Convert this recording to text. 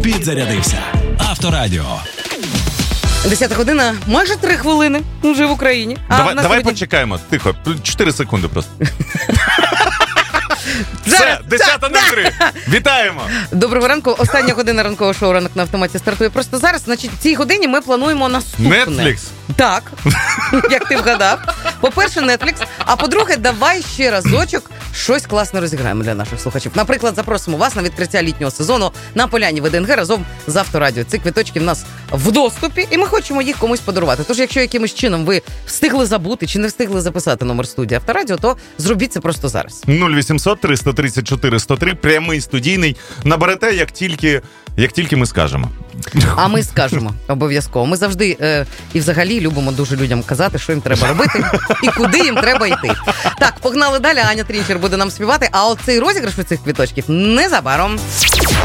Підзарядився. Авторадіо. 10 година, майже 3 хвилини вже в Україні. Давай почекаємо. Тихо, 4 секунди просто. Все, 10:03. Вітаємо! Доброго ранку. Остання година ранкового шоу «Ранок на автоматі» стартує просто зараз. Значить, в цій годині ми плануємо наступне. Netflix. Так, як ти вгадав. По-перше, Netflix, а по-друге, давай ще разочок щось класне розіграємо для наших слухачів. Наприклад, запросимо вас на відкриття літнього сезону на поляні ВДНГ разом з Авторадіо. Ці квиточки в нас в доступі, і ми хочемо їх комусь подарувати. Тож, якщо якимось чином ви встигли забути чи не встигли записати номер студії Авторадіо, то зробіть це просто зараз. 0800 334 103, прямий студійний. Наберете, як тільки ми скажемо. А ми скажемо обов'язково. Ми завжди і взагалі любимо дуже людям казати, що їм треба робити і куди їм треба йти. Так, погнали далі. Аня Трінчер буде нам співати, а оцей розіграш від цих квіточків незабаром.